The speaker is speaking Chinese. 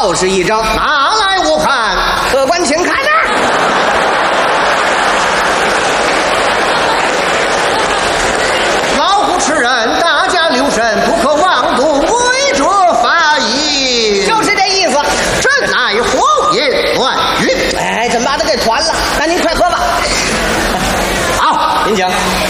就是一张， 拿来我看。 客官请看呐、 老虎吃人，大家留神，不可妄动，违者罚矣。 就是这意思。 朕乃黄叶乱云。 哎，怎么把他给传了？那您快喝吧。 好， 您请。